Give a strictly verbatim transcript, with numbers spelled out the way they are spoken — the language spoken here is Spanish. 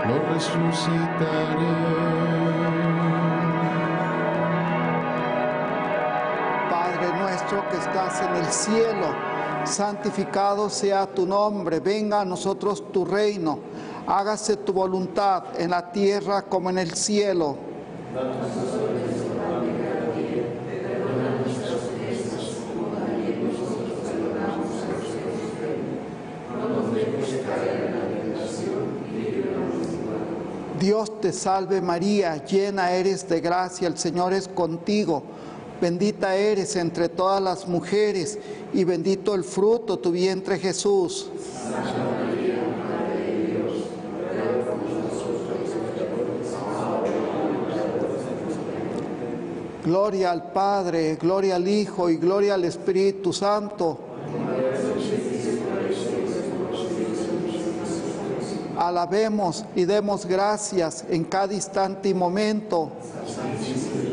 lo resucitaré. Padre nuestro que estás en el cielo, santificado sea tu nombre, venga a nosotros tu reino, hágase tu voluntad en la tierra como en el cielo. Dios te salve María, llena eres de gracia, el Señor es contigo. Bendita eres entre todas las mujeres y bendito el fruto de tu vientre Jesús. Santa María, Madre de Dios, ruega por nosotros pecadores, ahora y en la hora de nuestra muerte. Gloria al Padre, gloria al Hijo y gloria al Espíritu Santo. Alabemos y demos gracias en cada instante y momento.